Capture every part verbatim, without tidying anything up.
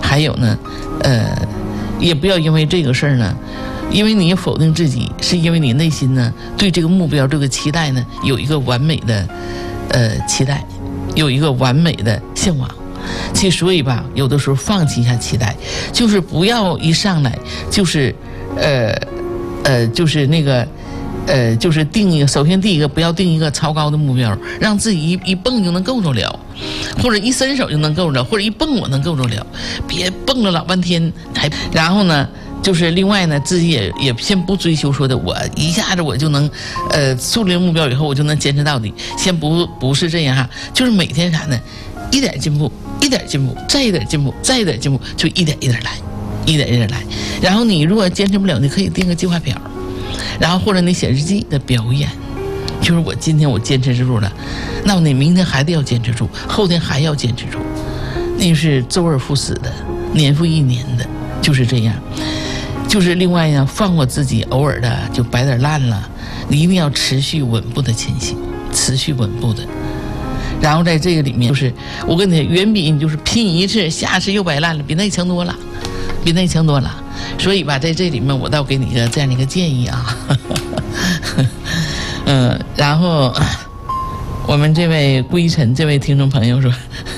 还有呢，呃，也不要因为这个事儿呢，因为你否定自己，是因为你内心呢对这个目标、这个期待呢有一个完美的呃期待，有一个完美的向往。其实所以吧，有的时候放弃一下期待，就是不要一上来就是呃呃就是那个呃就是定一个，首先第一个不要定一个超高的目标，让自己一一蹦就能够着了，或者一伸手就能够着，或者一蹦我能够着了，别蹦了老半天还。然后呢就是另外呢，自己也也先不追求说的我一下子我就能，呃，树立目标以后我就能坚持到底，先不不是这样哈，就是每天啥呢，一点进步，一点进步，再一点进步，再一点进步，就一点一点来，一点一点来。然后你如果坚持不了，你可以定个计划表，然后或者你写日记的表演，就是我今天我坚持住了，那你明天还得要坚持住，后天还要坚持住，那是周而复始的，年复一年的，就是这样。就是另外呢，放过自己，偶尔的就摆点烂了，你一定要持续稳步的前行，持续稳步的。然后在这个里面，就是我跟你远比你就是拼一次，下次又摆烂了，比那强多了，比那强多了。所以吧，在这里面我倒给你一个这样的一个建议啊，嗯、呃，然后我们这位归尘这位听众朋友说，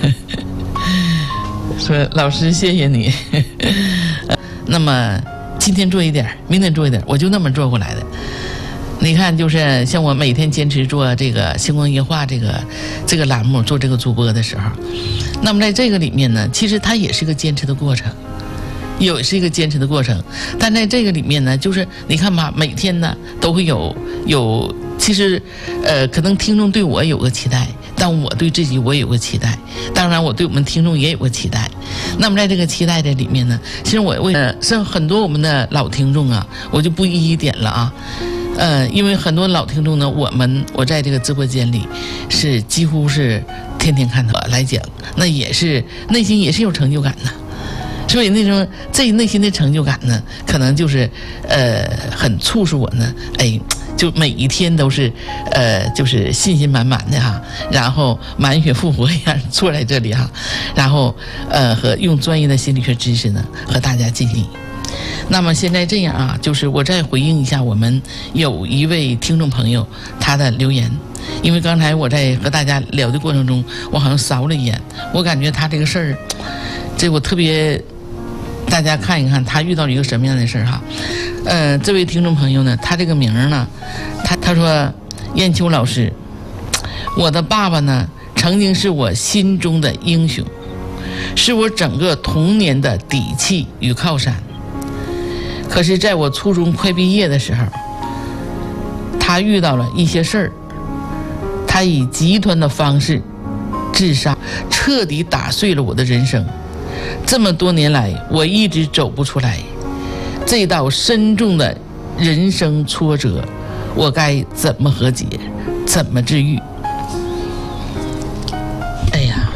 说老师谢谢你，那么。今天做一点，明天做一点，我就那么做过来的。你看，就是像我每天坚持做这个星光夜话这个这个栏目，做这个主播的时候，那么在这个里面呢，其实它也是一个坚持的过程，也是一个坚持的过程。但在这个里面呢，就是你看吧，每天呢都会有有，其实呃，可能听众对我有个期待，但我对自己我也有个期待，当然我对我们听众也有个期待。那么在这个期待的里面呢，其实我为了像很多我们的老听众啊，我就不一一点了啊，呃，因为很多老听众呢，我们我在这个直播间里是几乎是天天看到来讲，那也是内心也是有成就感的。所以那种这内心的成就感呢，可能就是呃很促使我呢，哎。就每一天都是，呃，就是信心满满的哈，然后满血复活一样坐在这里哈，然后呃和用专业的心理学知识呢和大家进行。那么现在这样啊，就是我再回应一下我们有一位听众朋友他的留言，因为刚才我在和大家聊的过程中，我好像扫了一眼，我感觉他这个事儿，这我特别。大家看一看他遇到了一个什么样的事儿哈，呃，这位听众朋友呢，他这个名儿呢，他他说，燕秋老师，我的爸爸呢，曾经是我心中的英雄，是我整个童年的底气与靠山。可是，在我初中快毕业的时候，他遇到了一些事儿，他以集团的方式自杀，彻底打碎了我的人生。这么多年来，我一直走不出来这道深重的人生挫折，我该怎么和解，怎么治愈？哎呀，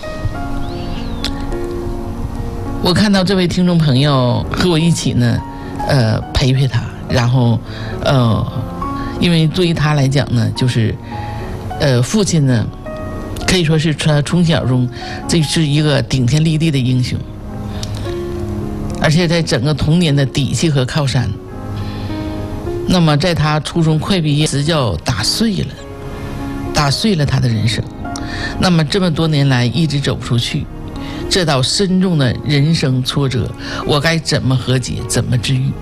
我看到这位听众朋友和我一起呢，呃，陪陪他，然后，呃，因为对于他来讲呢，就是，呃，父亲呢。可以说是他从小中，这是一个顶天立地的英雄，而且在整个童年的底气和靠山。那么在他初中快毕业时，就打碎了，打碎了他的人生。那么这么多年来一直走不出去，这道深重的人生挫折，我该怎么和解，怎么治愈？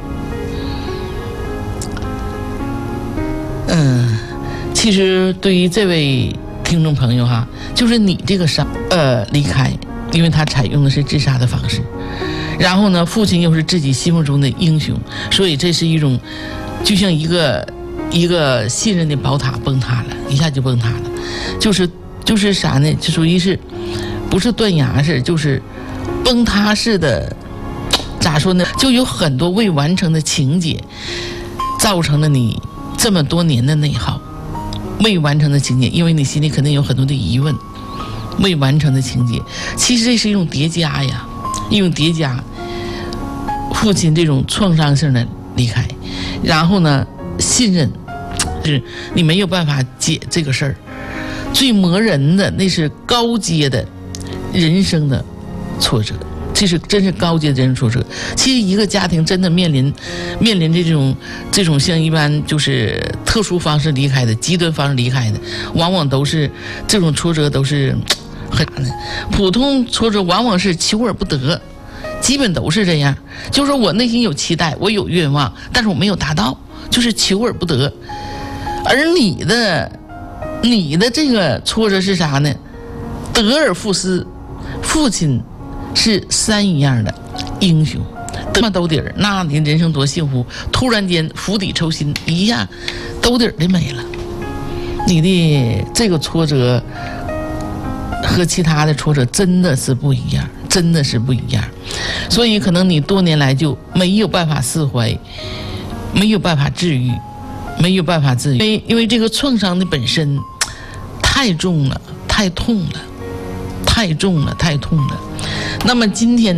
嗯，其实对于这位。听众朋友哈，就是你这个伤呃离开，因为他采用的是自杀的方式，然后呢，父亲又是自己心目中的英雄，所以这是一种，就像一个一个信任的宝塔崩塌了，一下就崩塌了，就是就是啥呢？就属于是，不是断崖式，就是崩塌式的，咋说呢？就有很多未完成的情节，造成了你这么多年的内耗。未完成的情节，因为你心里肯定有很多的疑问，未完成的情节，其实这是一种叠加呀，一种叠加。父亲这种创伤性的离开，然后呢，信任，是你没有办法解这个事儿。最磨人的那是高阶的人生的挫折，这这是真是高阶人生挫折。其实一个家庭真的面临面临这种这种像一般就是特殊方式离开的、极端方式离开的，往往都是这种挫折都是很难的。普通挫折往往是求而不得，基本都是这样。就是说我内心有期待，我有愿望，但是我没有达到，就是求而不得。而你的你的这个挫折是啥呢？得而复失，父亲是山一样的英雄，得嘛兜底儿，那你人生多幸福！突然间釜底抽薪，一下兜底儿的没了。你的这个挫折和其他的挫折真的是不一样，真的是不一样。所以可能你多年来就没有办法释怀，没有办法治愈，没有办法治愈，因为因为这个创伤的本身太重了，太痛了。太重了，太痛了。那么今天